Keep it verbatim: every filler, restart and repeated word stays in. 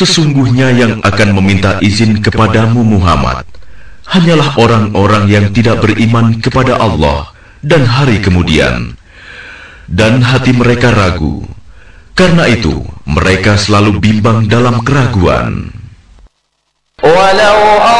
Sesungguhnya yang akan meminta izin kepadamu Muhammad hanyalah orang-orang yang tidak beriman kepada Allah dan hari kemudian, dan hati mereka ragu. Karena itu mereka selalu bimbang dalam keraguan. Walau